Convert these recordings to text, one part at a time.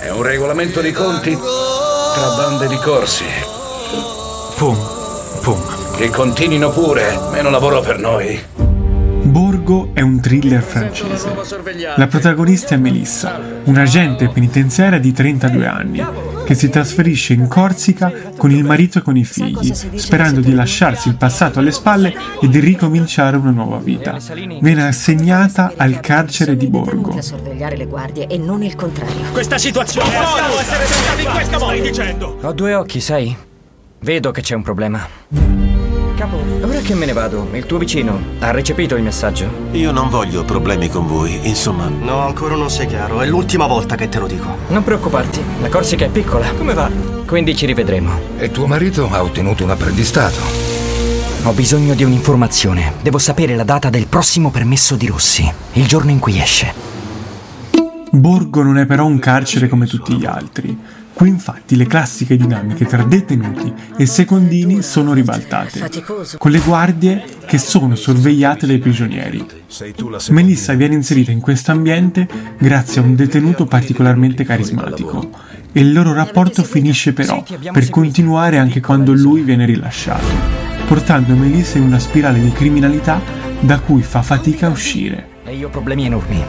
È un regolamento di conti tra bande di corsi. Pum, pum. Che continuino pure, meno lavoro per noi. Borgo è un thriller francese. La protagonista è Melissa, un'agente penitenziaria di 32 anni, che si trasferisce in Corsica con il marito e con i figli, sperando di lasciarsi il passato alle spalle e di ricominciare una nuova vita. Viene assegnata al carcere di Borgo. A sorvegliare le guardie e non il contrario. Questa situazione è possiamo essere trattati in questa modo, dicendo. Ho due occhi, sai? Vedo che c'è un problema. Capo, ora che me ne vado, il tuo vicino ha recepito il messaggio? Io non voglio problemi con voi, insomma. No, ancora non sei chiaro. È l'ultima volta che te lo dico. Non preoccuparti, la Corsica è piccola. Come va? Quindi ci rivedremo. E tuo marito ha ottenuto un apprendistato. Ho bisogno di un'informazione. Devo sapere la data del prossimo permesso di Rossi, il giorno in cui esce. Borgo non è però un carcere come tutti gli altri. Qui infatti le classiche dinamiche tra detenuti e secondini sono ribaltate, con le guardie che sono sorvegliate dai prigionieri. Melissa viene inserita in questo ambiente grazie a un detenuto particolarmente carismatico e il loro rapporto finisce però per continuare anche quando lui viene rilasciato, portando Melissa in una spirale di criminalità da cui fa fatica a uscire. E io ho problemi enormi.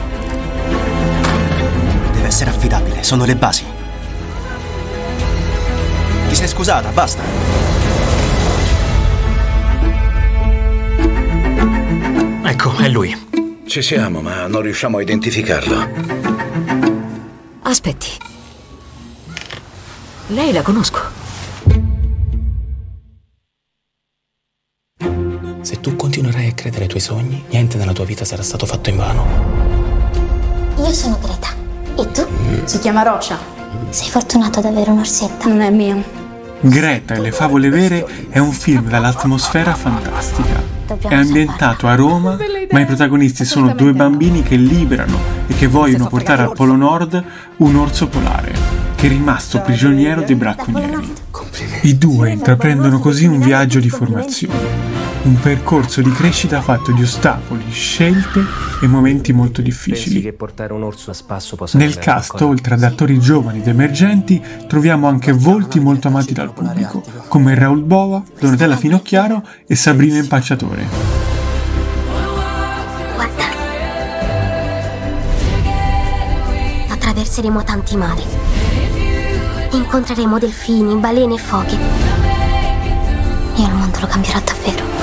Deve essere affidabile, sono le basi. Ti sei scusata, basta. Ecco, è lui. Ci siamo, ma non riusciamo a identificarlo. Aspetti. Lei la conosco. Se tu continuerai a credere ai tuoi sogni, niente nella tua vita sarà stato fatto invano. Io sono Greta. E tu? Si chiama Rocia. Sei fortunato ad avere un'orsetta. Non è mio. Greta e le favole vere è un film dall'atmosfera fantastica. È ambientato a Roma, ma i protagonisti sono due bambini che liberano e che vogliono portare al Polo Nord un orso polare, che è rimasto prigioniero dei bracconieri. I due intraprendono così un viaggio di formazione, un percorso di crescita fatto di ostacoli, scelte e momenti molto difficili. Nel cast, oltre ad attori giovani ed emergenti, troviamo anche volti molto amati dal pubblico, come Raoul Bova, Donatella Finocchiaro e Sabrina Impacciatore. Guarda. Attraverseremo tanti mari. Incontreremo delfini, balene e foche. Io il mondo lo cambierò davvero.